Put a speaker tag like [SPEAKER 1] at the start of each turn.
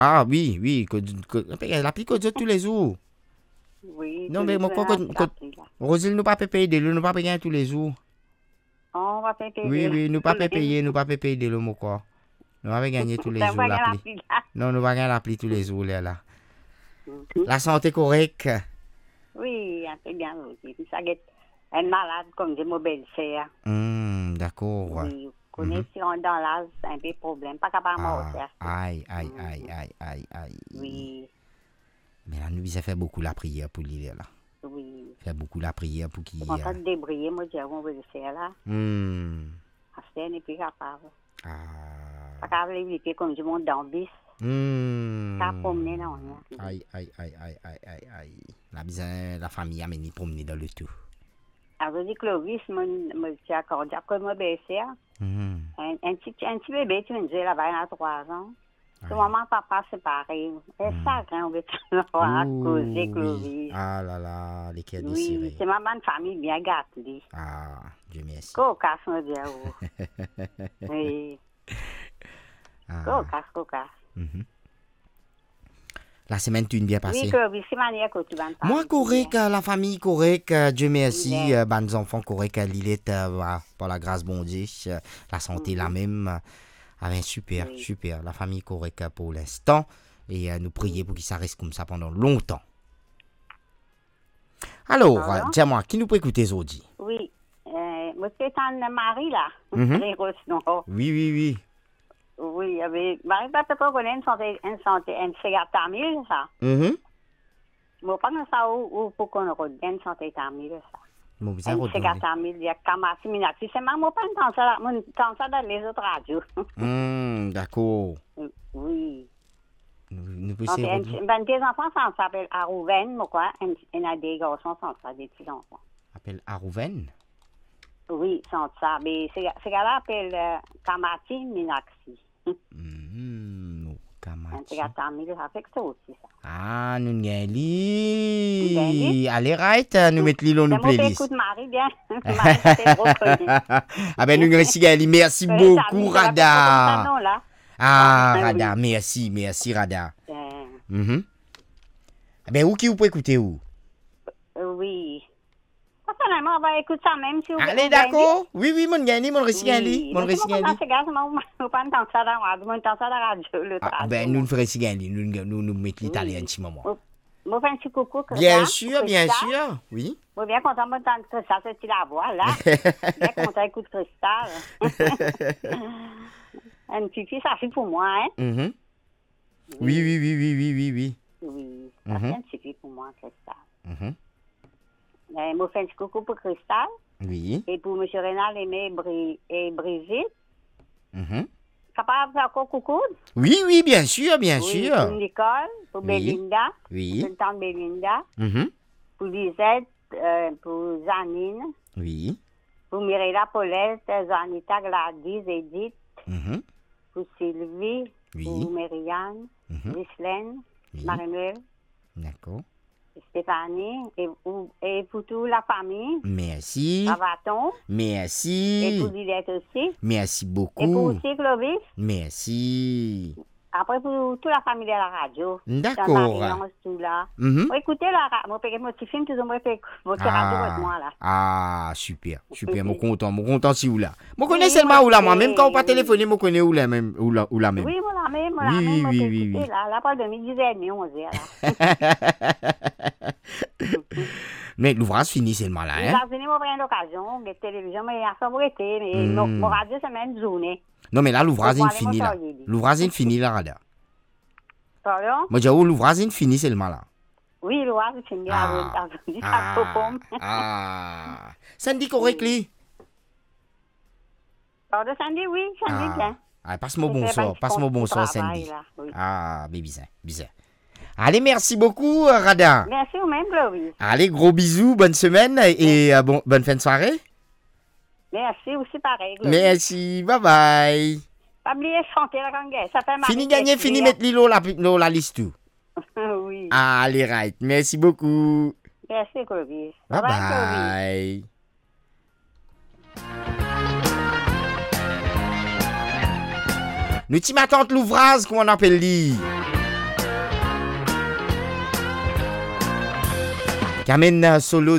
[SPEAKER 1] Ah oui, oui, la pique tous les jours.
[SPEAKER 2] Oui,
[SPEAKER 1] Non,
[SPEAKER 2] tous
[SPEAKER 1] mais
[SPEAKER 2] les
[SPEAKER 1] moi,
[SPEAKER 2] jours,
[SPEAKER 1] quoi,
[SPEAKER 2] la pluie, là.
[SPEAKER 1] Rosine, nous pas payer de l'eau, nous pas payer tous les jours.
[SPEAKER 2] On va faire
[SPEAKER 1] Oui,
[SPEAKER 2] payer.
[SPEAKER 1] oui, nous pas payer de l'eau, mon quoi. Nous pas gagner tous les
[SPEAKER 2] Ça
[SPEAKER 1] jours
[SPEAKER 2] va
[SPEAKER 1] la
[SPEAKER 2] gagner la
[SPEAKER 1] pluie.
[SPEAKER 2] pluie, là.
[SPEAKER 1] Non, nous pas gagner la pluie tous les jours, là.
[SPEAKER 2] Mhm.
[SPEAKER 1] La santé correcte.
[SPEAKER 2] Oui, c'est bien aussi. Ça guette un malade comme des mobiles, c'est.
[SPEAKER 1] D'accord.
[SPEAKER 2] Oui,
[SPEAKER 1] Mhm.
[SPEAKER 2] connaissez on dans l'âge, c'est un peu problème. Pas capable de
[SPEAKER 1] Ah,
[SPEAKER 2] faire.
[SPEAKER 1] aïe, aïe, aïe, aïe, aïe, aïe.
[SPEAKER 2] Oui,
[SPEAKER 1] Mais là, nous, ça fait beaucoup la prière pour lui, là.
[SPEAKER 2] oui.
[SPEAKER 1] Fait beaucoup la prière pour
[SPEAKER 2] C'est
[SPEAKER 1] qu'il...
[SPEAKER 2] comme ça de débrouiller, moi, je dis, on va le faire là. Acheter n'est plus capable.
[SPEAKER 1] Ah.
[SPEAKER 2] Pas capable d'éviter comme du monde dans le bis. Pas promener dans rien.
[SPEAKER 1] Aïe, aïe, aïe, aïe, aïe, aïe, aïe. La famille a mené promener dans le tout.
[SPEAKER 2] Alors, je dis, Clovis, me dit accordé. Après, moi, baissé, un petit bébé, tu me dis, là-bas, il a 3 ans. Tout maman, papa, c'est pareil. Et ça, quand on veut à causer, Clovis.
[SPEAKER 1] Ah là là, les cœurs
[SPEAKER 2] Oui,
[SPEAKER 1] déchirés.
[SPEAKER 2] c'est maman de famille bien gâtée.
[SPEAKER 1] Ah, Dieu merci.
[SPEAKER 2] Cocasse, me dit, oui. Cocasse.
[SPEAKER 1] La semaine, tu bien passée?
[SPEAKER 2] Oui, Clovis, c'est manière que tu vas me parler.
[SPEAKER 1] Moi, correct, la famille correct, Dieu merci, les enfants correct, Lilith, par la grâce bon Dieu, la santé la même. Ah ben super, super, la famille correcte pour l'instant. Et nous prions pour qu'il ça reste comme ça pendant longtemps. Alors, dis-moi, qui nous peut écouter aujourd'hui?
[SPEAKER 2] Oui, moi c'est Anne-Marie là.
[SPEAKER 1] Oui, oui, oui.
[SPEAKER 2] Oui, mais Marie peut-être pas connaître une cigarette tamile, ça. Moi, pas ça ou pour qu'on regarde une santé tamile, ça.
[SPEAKER 1] Bon, vous
[SPEAKER 2] une cigarette tamile, il y a Kamasi Minati. C'est même pas une ça dans les autres radios.
[SPEAKER 1] D'accord.
[SPEAKER 2] Oui.
[SPEAKER 1] Nous pouvons
[SPEAKER 2] des enfants, ça s'appelle Arouven, moi quoi. Il y a des garçons, ça, des petits enfants.
[SPEAKER 1] Appelle Arouven?
[SPEAKER 2] Oui, sans ça. Mais c'est gars-là appelle Kamati Minaxi.
[SPEAKER 1] Kamati.
[SPEAKER 2] Ça fait que ça aussi, ça.
[SPEAKER 1] Ah, nous n'yali. Allez, right, nous mettons l'île dans playlist.
[SPEAKER 2] Écoute, Marie, bien. Marie, c'est trop connu.
[SPEAKER 1] Ah ben, nous n'yali. Merci beaucoup, Rada. Ah, Rada, merci, Rada. Ah ben, où qui vous pouvez écouter où?
[SPEAKER 2] Oui. Personnellement, on va écouter ça même si vous
[SPEAKER 1] allez, d'accord. Oui, mon gagné, mon récit gali.
[SPEAKER 2] Mon récit gali. C'est gars, on pas entendre ça dans la radio, le radio.
[SPEAKER 1] Ben, nous faisons récit gali. Nous mettons l'italien un petit moment.
[SPEAKER 2] Moi, fais un petit coucou.
[SPEAKER 1] Bien sûr, oui.
[SPEAKER 2] Moi, bien content d'entendre que ça, c'est la voix, là. Bien content d'écouter Cristal. Un petit fils, ça fait pour moi, hein.
[SPEAKER 1] Oui.
[SPEAKER 2] Oui, ça fait un petit fils pour moi, Cristal. Moi, fais un petit coucou pour Cristal.
[SPEAKER 1] Oui.
[SPEAKER 2] Et pour M. Rénal et Brigitte. Capable de faire encore coucou?
[SPEAKER 1] Oui, bien sûr.
[SPEAKER 2] Pour Nicole, pour Belinda.
[SPEAKER 1] Oui.
[SPEAKER 2] Pour le temps de Belinda. Pour Lisette, pour Janine.
[SPEAKER 1] Oui.
[SPEAKER 2] Pour Mirella, Paulette, Janita, Gladys, Edith. Pour Sylvie. Pour Myriane. Ghislaine. Marie-Noël.
[SPEAKER 1] D'accord.
[SPEAKER 2] Stéphanie, et pour toute la famille.
[SPEAKER 1] Merci.
[SPEAKER 2] Avaton.
[SPEAKER 1] Merci.
[SPEAKER 2] Et pour Lilette aussi.
[SPEAKER 1] Merci beaucoup.
[SPEAKER 2] Et pour aussi Clovis.
[SPEAKER 1] Merci.
[SPEAKER 2] Après, pour toute la famille de la radio.
[SPEAKER 1] D'accord.
[SPEAKER 2] Tout là. Écoutez, moi, mon petit film, toujours, moi, mon petit radio avec moi, là.
[SPEAKER 1] Ah, super. Mon content si vous là. Moi, connais seulement où là, moi, même quand on pas téléphoner, moi, connais où là même. Où là même.
[SPEAKER 2] Oui, moi, la même.
[SPEAKER 1] Oui.
[SPEAKER 2] Là, pas de midi et demi, 11h, là.
[SPEAKER 1] Mais l'ouvrage finit seulement là, hein?
[SPEAKER 2] L'ouvrage finit, moi, prendre l'occasion, la télévision, mais il y a favorité, mais mon radio, c'est même une journée.
[SPEAKER 1] Non, mais là, l'ouvrage est fini, là. L'ouvrage est fini, là, Rada.
[SPEAKER 2] Pardon?
[SPEAKER 1] Moi, je dis, l'ouvrage est fini seulement là.
[SPEAKER 2] Oui, l'ouvrage est fini, là.
[SPEAKER 1] Sandy, correct, lui?
[SPEAKER 2] Pardon, Sandy, oui, Sandy, bien.
[SPEAKER 1] Passe-moi bonsoir, Sandy. Bizarre. Allez, merci beaucoup, Rada.
[SPEAKER 2] Merci au même, Clovis.
[SPEAKER 1] Allez, gros bisous, bonne semaine et bonne fin de soirée.
[SPEAKER 2] Merci aussi, pareil, Clovis.
[SPEAKER 1] Merci, bye bye.
[SPEAKER 2] Pas oublier de chanter la gangue. Ça fait
[SPEAKER 1] fini gagner, fini mettre la liste tout.
[SPEAKER 2] Oui.
[SPEAKER 1] Allez, right. Merci beaucoup.
[SPEAKER 2] Merci, Clovis.
[SPEAKER 1] Bye bye. Nous t'y m'attendons l'ouvrage, comment on appelle lui. Carmen Solo